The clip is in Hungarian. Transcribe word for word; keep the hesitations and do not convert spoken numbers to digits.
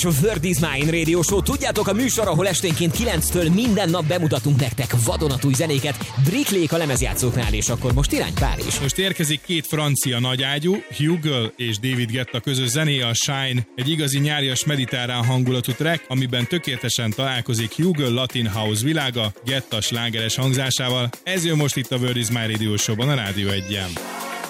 Word is Mine Radio Show. Tudjátok, a műsor, ahol esténként kilenctől minden nap bemutatunk nektek vadonatúj zenéket. Driklék a lemezjátszóknál, és akkor most irány Párizs. Most érkezik két francia nagyágyú, Hugo és David Guetta közös zenéje, a Shine. Egy igazi nyárias mediterrán hangulatú track, amiben tökéletesen találkozik Hugo Latin House világa Guetta slágeres hangzásával. Ez jön most itt a Word is Mine Radio Show-ban a Rádió egyen.